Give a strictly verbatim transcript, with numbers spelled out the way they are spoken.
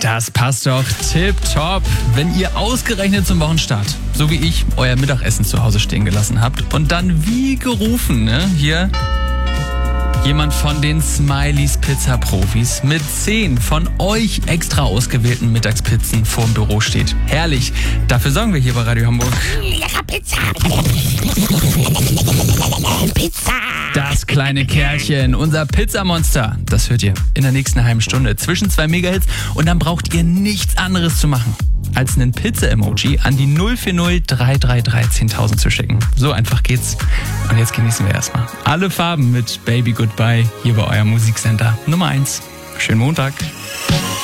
Das passt doch tipptopp, wenn ihr ausgerechnet zum Wochenstart, so wie ich, euer Mittagessen zu Hause stehen gelassen habt und dann wie gerufen, ne, hier jemand von den Smileys Pizza Profis mit zehn von euch extra ausgewählten Mittagspizzen vorm Büro steht. Herrlich, dafür sorgen wir hier bei Radio Hamburg. Lecker Pizza. Pizza. Das kleine Kerlchen, unser Pizzamonster, das hört ihr in der nächsten halben Stunde zwischen zwei Megahits und dann braucht ihr nichts anderes zu machen, als einen Pizza-Emoji an die null vier null drei drei drei zehntausend zu schicken. So einfach geht's. Und jetzt genießen wir erstmal alle Farben mit Baby Goodbye hier bei eurem Musiksender Nummer eins. Schönen Montag.